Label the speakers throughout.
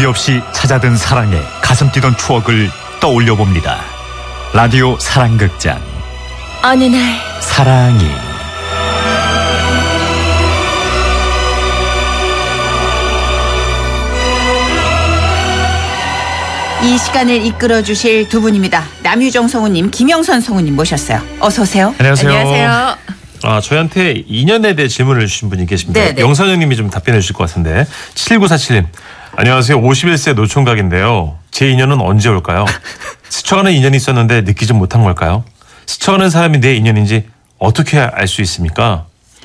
Speaker 1: 준비 없이 찾아든 사랑에 가슴 뛰던 추억을 떠올려 봅니다. 라디오 사랑극장
Speaker 2: 어느 날
Speaker 1: 사랑이.
Speaker 2: 이 시간을 이끌어 주실 두 분입니다. 남유정 성우님, 김영선 성우님 모셨어요. 어서 오세요.
Speaker 1: 안녕하세요.
Speaker 3: 저희한테 인연에 대해 질문을 주신 분이 계십니다.
Speaker 2: 네네.
Speaker 3: 영선형님이 좀 답변해 주실 것 같은데. 7947님. 안녕하세요. 51세 노총각인데요. 제 인연은 언제 올까요? 스쳐가는 인연이 있었는데 느끼지 못한 걸까요? 스쳐가는 사람이 내 인연인지 어떻게 알 수 있습니까?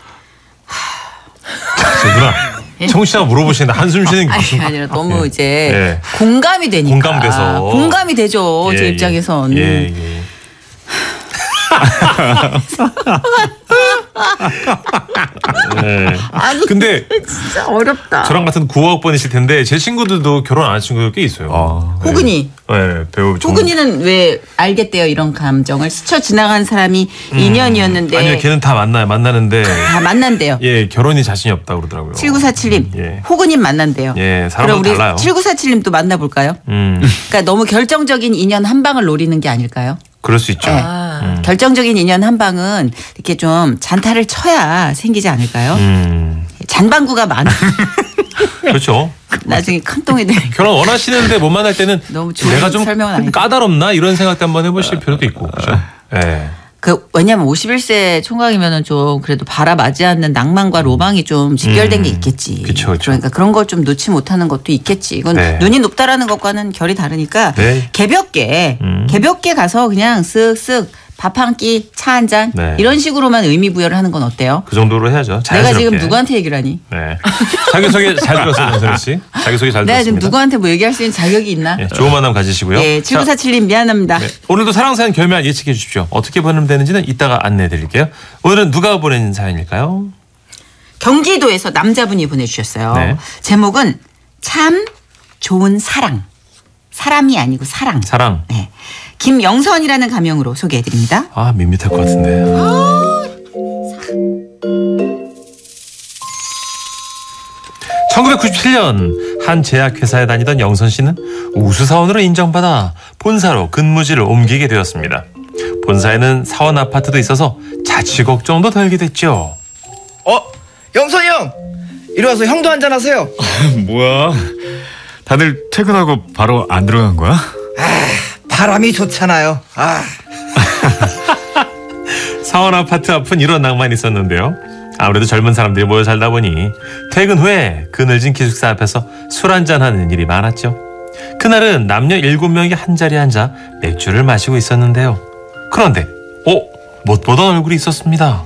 Speaker 3: 누나, 청취자가 물어보시는데 한숨 쉬는 게 무슨...
Speaker 2: 아니라 너무
Speaker 3: 예.
Speaker 2: 이제
Speaker 3: 예.
Speaker 2: 공감이 되니까.
Speaker 3: 공감돼서.
Speaker 2: 공감이 되죠.
Speaker 3: 예,
Speaker 2: 제
Speaker 3: 예.
Speaker 2: 입장에선.
Speaker 3: 예. 네.
Speaker 2: 아니,
Speaker 3: 근데
Speaker 2: 진짜 어렵다.
Speaker 3: 저랑 같은 9학번이실 텐데 제 친구들도 결혼 안 한 친구가 꽤 있어요.
Speaker 2: 호근이.
Speaker 3: 네, 배우
Speaker 2: 호근이는 왜 알겠대요, 이런 감정을? 스쳐 지나간 사람이 인연이었는데.
Speaker 3: 아니요, 걔는 다 만나는데
Speaker 2: 다 만난대요.
Speaker 3: 예, 결혼이 자신이 없다고 그러더라고요.
Speaker 2: 7947님,
Speaker 3: 예.
Speaker 2: 호근님 만난대요.
Speaker 3: 예,
Speaker 2: 그럼
Speaker 3: 사람마다
Speaker 2: 우리
Speaker 3: 달라요.
Speaker 2: 7947님도 만나볼까요? 그러니까 너무 결정적인 인연 한 방을 노리는 게 아닐까요?
Speaker 3: 그럴 수 있죠.
Speaker 2: 네. 결정적인 인연 한 방은 이렇게 좀 잔타를 쳐야 생기지 않을까요? 잔방구가 많아.
Speaker 3: 그렇죠.
Speaker 2: 나중에 큰 똥이 돼.
Speaker 3: 결혼 원하시는데 못 만날 때는
Speaker 2: 너무 좋은
Speaker 3: 내가 좀
Speaker 2: 설명은 아니다.
Speaker 3: 까다롭나 이런 생각도 한번 해보실 필요도 있고. 그렇죠. 예.
Speaker 2: 왜냐면 51세 총각이면은 좀 그래도 바라맞지 않는 낭만과 로망이 좀 직결된 게 있겠지.
Speaker 3: 그쵸, 그쵸.
Speaker 2: 그러니까 그런 걸 좀 놓지 못하는 것도 있겠지. 이건
Speaker 3: 네.
Speaker 2: 눈이 높다라는 것과는 결이 다르니까
Speaker 3: 네.
Speaker 2: 개볍게 가서 그냥 쓱쓱 밥 한 끼, 차 한 잔
Speaker 3: 네.
Speaker 2: 이런 식으로만 의미 부여를 하는 건 어때요?
Speaker 3: 그 정도로 해야죠.
Speaker 2: 내가
Speaker 3: 자연스럽게.
Speaker 2: 지금 누구한테 얘기를 하니?
Speaker 3: 네. 자기소개 잘 들었어요, 정선 씨. 자기소개 잘
Speaker 2: 내가 지금
Speaker 3: 들었습니다.
Speaker 2: 누구한테 뭐 얘기할 수 있는 자격이 있나?
Speaker 3: 예, 좋은 만남 가지시고요.
Speaker 2: 예, 7947님 미안합니다.
Speaker 3: 네, 오늘도 사랑사연 결말 예측해 주십시오. 어떻게 보내면 되는지는 이따가 안내해 드릴게요. 오늘은 누가 보낸 사연일까요?
Speaker 2: 경기도에서 남자분이 보내주셨어요.
Speaker 3: 네.
Speaker 2: 제목은 참 좋은 사랑. 사람이 아니고 사랑.
Speaker 3: 사랑.
Speaker 2: 네. 김영선이라는 가명으로 소개해드립니다.
Speaker 3: 아, 밋밋할 것 같은데. 1997년 한 제약회사에 다니던 영선 씨는 우수사원으로 인정받아 본사로 근무지를 옮기게 되었습니다. 본사에는 사원 아파트도 있어서 자취 걱정도 덜게 됐죠.
Speaker 4: 영선이 형! 이리 와서 형도 한잔 하세요.
Speaker 1: 뭐야? 다들 퇴근하고 바로 안 들어간 거야?
Speaker 4: 바람이 좋잖아요.
Speaker 3: 사원 아파트 앞은 이런 낭만이 있었는데요. 아무래도 젊은 사람들이 모여 살다 보니 퇴근 후에 그늘진 기숙사 앞에서 술 한잔하는 일이 많았죠. 그날은 남녀 7명이 한자리에 앉아 맥주를 마시고 있었는데요. 그런데 못 보던 얼굴이 있었습니다.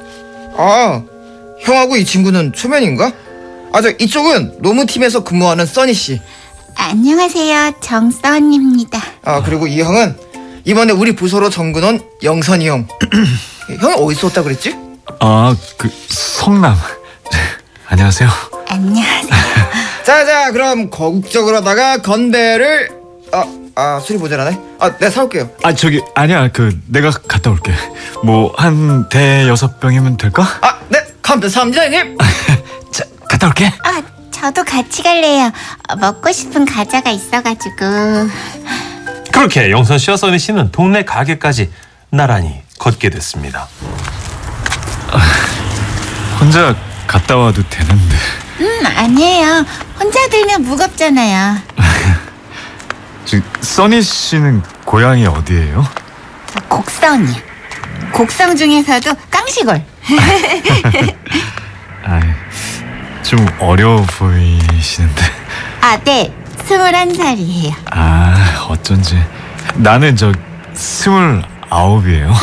Speaker 4: 형하고 이 친구는 초면인가? 이쪽은 노무팀에서 근무하는 써니씨.
Speaker 5: 안녕하세요. 정써니입니다.
Speaker 4: 그리고 이 형은 이번에 우리 부서로 정근 온 영선이 형. 형이 어디서 왔다 그랬지?
Speaker 1: 그 성남. 안녕하세요.
Speaker 5: 안녕하세요.
Speaker 4: 자, 그럼 거국적으로다가 건배를 술이 모자라네. 내가 사올게요.
Speaker 1: 아니야. 내가 갔다 올게. 뭐 한 대여섯 병이면 될까?
Speaker 4: 네, 감사합니다 형님.
Speaker 1: 자, 갔다 올게.
Speaker 5: 저도 같이 갈래요. 먹고 싶은 과자가 있어가지고.
Speaker 3: 그렇게 영선 씨와 써니 씨는 동네 가게까지 나란히 걷게 됐습니다.
Speaker 1: 혼자 갔다 와도 되는데.
Speaker 5: 아니에요. 혼자 들면 무겁잖아요.
Speaker 1: 써니 씨는 고향이 어디예요?
Speaker 5: 곡성이요. 곡성 중에서도 깡시골.
Speaker 1: 좀 어려워 보이시는데.
Speaker 5: 네. 21살이에요.
Speaker 1: 어쩐지. 나는 29이에요.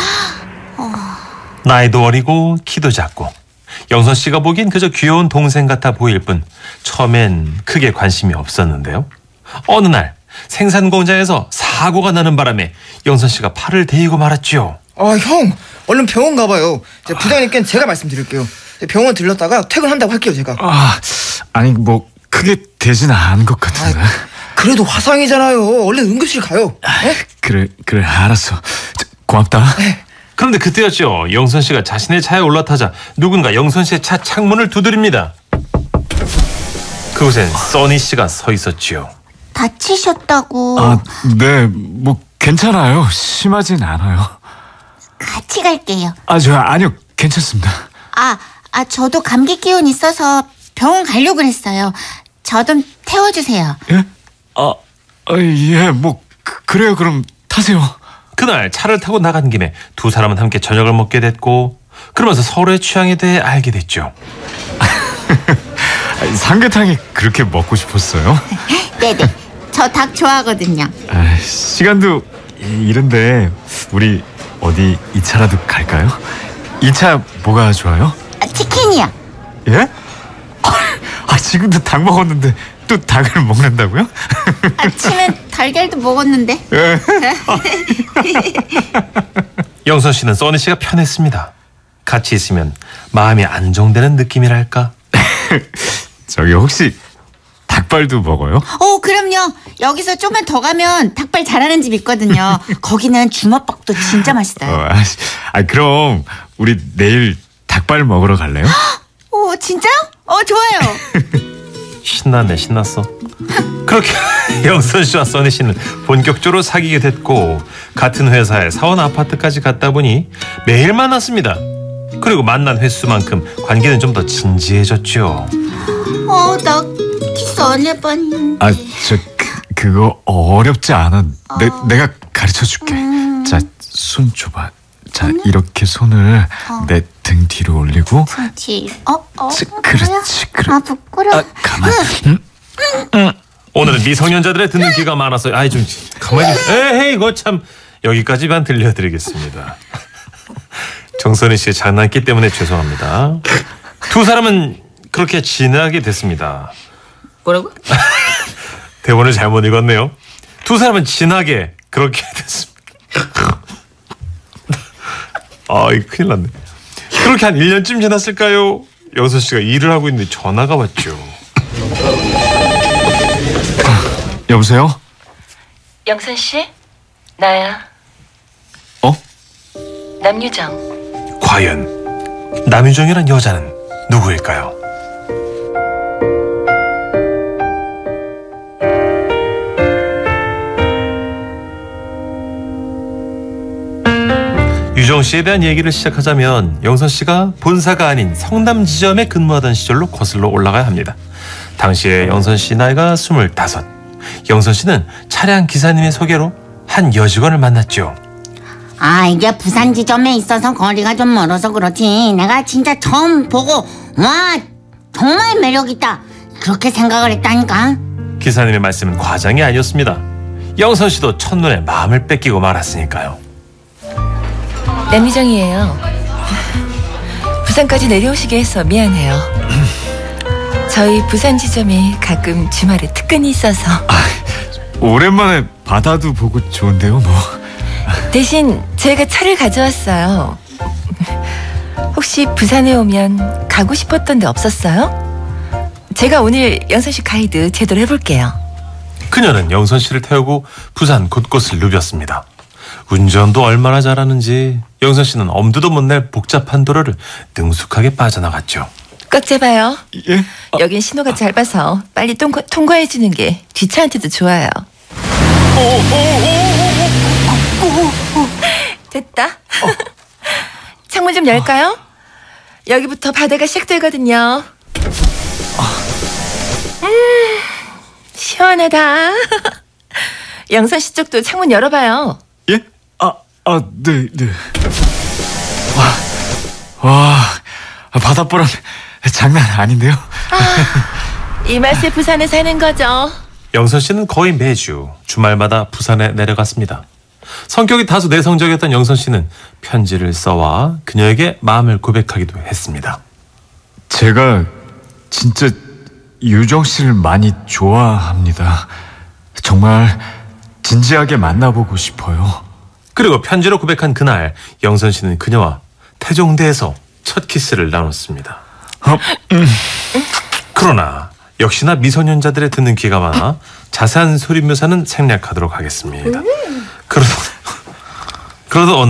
Speaker 3: 나이도 어리고 키도 작고 영선 씨가 보기엔 그저 귀여운 동생 같아 보일 뿐 처음엔 크게 관심이 없었는데요. 어느 날 생산 공장에서 사고가 나는 바람에 영선 씨가 팔을 데이고 말았죠.
Speaker 4: 형, 얼른 병원 가봐요. 부장님께 제가 말씀드릴게요. 병원 들렀다가 퇴근한다고 할게요, 제가.
Speaker 1: 아니 뭐 크게 되진 않은 것 같은데.
Speaker 4: 그래도 화상이잖아요. 얼른 응급실 가요.
Speaker 1: 그래 알았어. 고맙다.
Speaker 3: 그런데 그때였죠. 영선 씨가 자신의 차에 올라타자 누군가 영선 씨의 차 창문을 두드립니다. 그곳엔 써니 씨가 서 있었지요.
Speaker 5: 다치셨다고.
Speaker 6: 네, 뭐 괜찮아요. 심하진 않아요.
Speaker 5: 같이 갈게요.
Speaker 6: 아니요, 괜찮습니다.
Speaker 5: 저도 감기 기운 있어서 병원 가려고 그랬어요. 저 좀 태워주세요.
Speaker 6: 예? 예, 뭐 그래요. 그럼 타세요.
Speaker 3: 그날 차를 타고 나간 김에 두 사람은 함께 저녁을 먹게 됐고 그러면서 서로의 취향에 대해 알게 됐죠.
Speaker 6: 삼계탕이 그렇게 먹고 싶었어요?
Speaker 5: 네네. 저 닭 좋아하거든요.
Speaker 6: 시간도 이른데 우리 어디 2차라도 갈까요? 2차 뭐가 좋아요?
Speaker 5: 치킨이요.
Speaker 6: 예? 지금도 닭 먹었는데 또 닭을 먹는다고요?
Speaker 5: 아침에 달걀도 먹었는데.
Speaker 3: 영선 씨는 써니 씨가 편했습니다. 같이 있으면 마음이 안정되는 느낌이랄까.
Speaker 6: 저기 혹시 닭발도 먹어요?
Speaker 2: 그럼요. 여기서 좀만 더 가면 닭발 잘하는 집 있거든요. 거기는 주먹밥도 진짜 맛있어요.
Speaker 6: 그럼 우리 내일 닭발 먹으러 갈래요?
Speaker 2: 오, 진짜요? 좋아요.
Speaker 3: 신났네, 신났어. 그렇게 영선 씨와 써니 씨는 본격적으로 사귀게 됐고 같은 회사에 사원 아파트까지 갔다 보니 매일 만났습니다. 그리고 만난 횟수만큼 관계는 좀 더 진지해졌죠.
Speaker 5: 나 키스 안 해봤는데.
Speaker 6: 그거 어렵지 않아. 내가 가르쳐 줄게. 자, 손 줘봐. 자, 이렇게 손을 내 등 뒤로 올리고. 그렇지.
Speaker 5: 부끄러워.
Speaker 6: 가만.
Speaker 3: 오늘은 미성년자들의 듣는 귀가 많아서 좀 가만히 에헤이 이거 참 여기까지만 들려드리겠습니다. 정선희 씨의 장난기 때문에 죄송합니다. 두 사람은 그렇게 지나게 됐습니다.
Speaker 2: 뭐라고?
Speaker 3: 대본을 잘못 읽었네요. 두 사람은 진하게 그렇게 됐습니다. 이거 큰일 났네. 그렇게 한 1년쯤 지났을까요? 영선 씨가 일을 하고 있는데 전화가 왔죠.
Speaker 6: 여보세요?
Speaker 7: 영선 씨? 나야. 남유정.
Speaker 3: 과연 남유정이란 여자는 누구일까요? 유정 씨에 대한 얘기를 시작하자면 영선 씨가 본사가 아닌 성남 지점에 근무하던 시절로 거슬러 올라가야 합니다. 당시에 영선 씨 나이가 25. 영선 씨는 차량 기사님의 소개로 한 여직원을 만났죠.
Speaker 5: 이게 부산 지점에 있어서 거리가 좀 멀어서 그렇지. 내가 진짜 처음 보고 와 정말 매력있다 그렇게 생각을 했다니까.
Speaker 3: 기사님의 말씀은 과장이 아니었습니다. 영선 씨도 첫눈에 마음을 뺏기고 말았으니까요.
Speaker 7: 남유정이에요. 부산까지 내려오시게 해서 미안해요. 저희 부산 지점이 가끔 주말에 특근이 있어서.
Speaker 6: 오랜만에 바다도 보고 좋은데요, 뭐.
Speaker 7: 대신 제가 차를 가져왔어요. 혹시 부산에 오면 가고 싶었던 데 없었어요? 제가 오늘 영선 씨 가이드 제대로 해볼게요.
Speaker 3: 그녀는 영선 씨를 태우고 부산 곳곳을 누볐습니다. 운전도 얼마나 잘하는지 영선 씨는 엄두도 못 낼 복잡한 도로를 능숙하게 빠져나갔죠.
Speaker 7: 꽉 잡아요.
Speaker 6: 예?
Speaker 7: 여긴 신호가 짧아서 빨리 통과해주는 게 뒷차한테도 좋아요. 됐다. 창문 좀 열까요? 여기부터 바다가 시작되거든요. 시원하다. 영선 씨 쪽도 창문 열어봐요.
Speaker 6: 예? 네. 와, 바닷바람 장난 아닌데요?
Speaker 7: 이 맛에 부산에 사는 거죠.
Speaker 3: 영선 씨는 거의 매주 주말마다 부산에 내려갔습니다. 성격이 다소 내성적이었던 영선 씨는 편지를 써와 그녀에게 마음을 고백하기도 했습니다.
Speaker 6: 제가 진짜 유정 씨를 많이 좋아합니다. 정말 진지하게 만나보고 싶어요.
Speaker 3: 그리고 편지로 고백한 그날 영선 씨는 그녀와 태종대에서 첫 키스를 나눴습니다. 그러나 역시나 미소년자들의 듣는 귀가 많아 자세한 소리 묘사는 생략하도록 하겠습니다. 그러던 어느